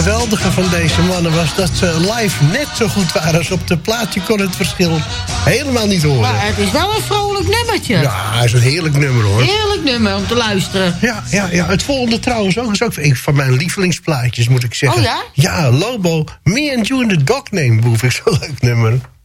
geweldige van deze mannen was dat ze live net zo goed waren als op de plaat. Je kon het verschil helemaal niet horen. Maar het is wel een vrolijk nummertje. Ja, het is een heerlijk nummer, hoor. Heerlijk nummer om te luisteren. Ja. Het volgende trouwens ook is ook een van mijn lievelingsplaatjes, moet ik zeggen. Oh ja? Ja, Lobo, Me and You in the Dog Name Boef is zo'n leuk nummer.